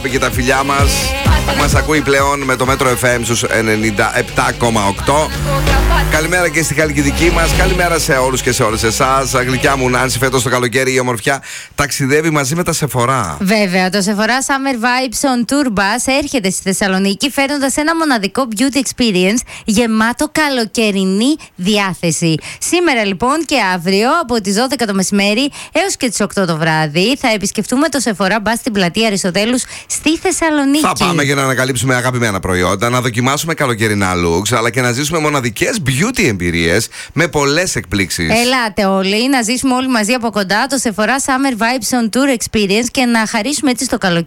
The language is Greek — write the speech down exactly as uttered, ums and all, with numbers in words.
Και τα φιλιά μας που μας ακούει πλέον με το Μέτρο εφ εμ στους ενενήντα επτά κόμμα οκτώ. Καλημέρα και στη Χαλκιδική μας. Καλημέρα σε όλους και σε όλες εσάς. Γλυκιά μου Νάνση, φέτος το καλοκαίρι η ομορφιά ταξιδεύει μαζί με τα Sephora. Βέβαια, το Sephora Summer Vibes on Tour Bus έρχεται στη Θεσσαλονίκη φέρνοντας ένα μοναδικό beauty experience γεμάτο καλοκαιρινή διάθεση. Σήμερα λοιπόν και αύριο από τις δώδεκα το μεσημέρι έως και τις οκτώ το βράδυ θα επισκεφτούμε το Sephora Bus στην πλατεία Αριστοτέλους στη Θεσσαλονίκη. Θα πάμε για να ανακαλύψουμε αγαπημένα προϊόντα, να δοκιμάσουμε καλοκαιρινά looks, αλλά και να ζήσουμε μοναδικές beauty εμπειρίες με πολλές εκπλήξεις. Ελάτε όλοι να ζήσουμε όλοι μαζί από κοντά το Sephora Summer Vibes on Tour Experience και να χαρίσουμε έτσι στο καλοκαίρι